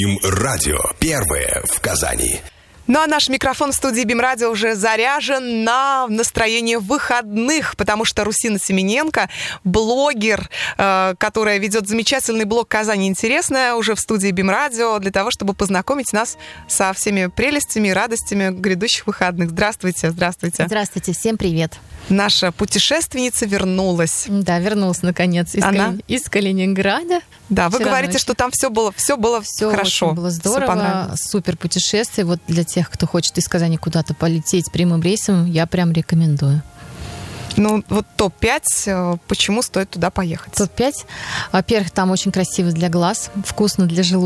Радио первое в Казани. Ну а наш микрофон в студии БИМ-радио уже заряжен на настроение выходных, потому что Русина Семененко, блогер, которая ведет замечательный блог «Казань интересная», уже в студии БИМ-радио для того, чтобы познакомить нас со всеми прелестями и радостями грядущих выходных. Здравствуйте, здравствуйте. Здравствуйте, всем привет. Наша путешественница вернулась. Да, вернулась наконец из Калининграда. Да, вы говорите, что там все было хорошо. Очень было здорово, супер путешествие. Вот для тех, кто хочет из Казани куда-то полететь прямым рейсом, я прям рекомендую. Ну, вот топ-5, почему стоит туда поехать? Топ-5. Во-первых, там очень красиво для глаз, вкусно для желудка.